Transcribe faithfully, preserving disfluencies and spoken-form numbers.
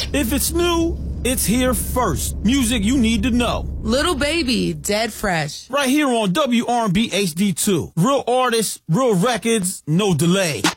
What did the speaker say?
If it's new, it's here first. Music you need to know. Little Baby, Dead Fresh. Right here on W R and B H D two. Real artists, real records, no delay.